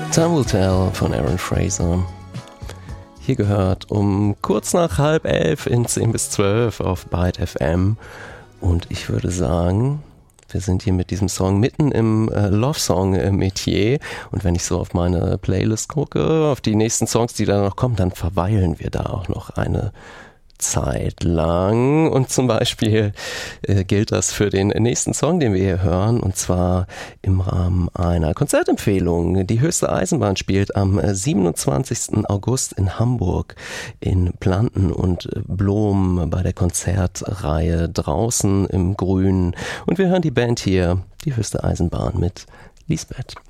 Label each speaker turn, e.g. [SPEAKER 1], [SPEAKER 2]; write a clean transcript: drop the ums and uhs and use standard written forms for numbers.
[SPEAKER 1] Time Will Tell von Aaron Fraser. Hier gehört um kurz nach 10:30 in 10 bis 12 auf Byte FM. Und ich würde sagen, wir sind hier mit diesem Song mitten im Love-Song-Metier. Und wenn ich so auf meine Playlist gucke, auf die nächsten Songs, die da noch kommen, dann verweilen wir da auch noch eine Zeit lang. Und zum Beispiel gilt das für den nächsten Song, den wir hier hören, und zwar im Rahmen einer Konzertempfehlung. Die Höchste Eisenbahn spielt am 27. August in Hamburg in Planten und Blom bei der Konzertreihe Draußen im Grün. Und wir hören die Band hier, die Höchste Eisenbahn mit Lisbeth.